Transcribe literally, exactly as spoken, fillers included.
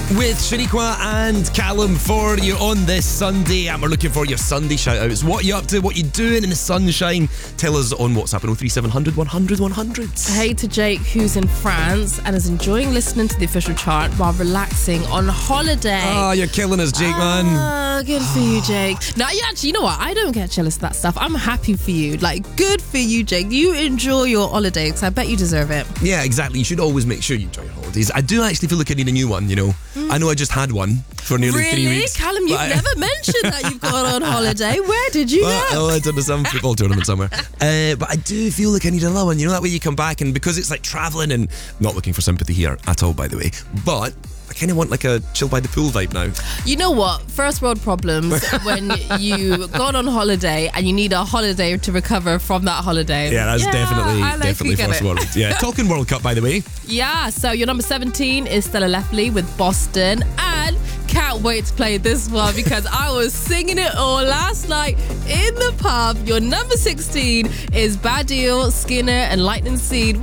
with Shaniqua and Callum for you on this Sunday, and we're looking for your Sunday shout-outs. What are you up to? What are you doing in the sunshine? Tell us on WhatsApp at oh three seven hundred one hundred one hundred. Hey to Jake, who's in France and is enjoying listening to the official chart while relaxing on holiday. Oh, you're killing us, Jake, man. Ah, good for you, Jake. Now, you actually, you know what? I don't get jealous of that stuff. I'm happy for you. Like, good for you, Jake. You enjoy your holiday because I bet you deserve it. Yeah, exactly. You should always make sure you enjoy your holidays. I do actually feel like I need a new one, you know. Mm. I know I just had one for nearly really? three weeks. Callum, you've I... never mentioned that you've gone on holiday. Where did you well, go? Oh, I did some football tournament somewhere. Uh, but I do feel like I need another one. You know, that way you come back, and because it's like travelling, and not looking for sympathy here at all, by the way, but I kind of want like a chill by the pool vibe now. You know what? First world problems when you've gone on holiday and you need a holiday to recover from that holiday. Yeah, that's yeah, definitely like definitely first world. Yeah, talking World Cup, by the way. Yeah, so your number seventeen is Stella Lefley with Boston, and can't wait to play this one because I was singing it all last night in the pub. Your number sixteen is Baddiel, Skinner and Lightning Seed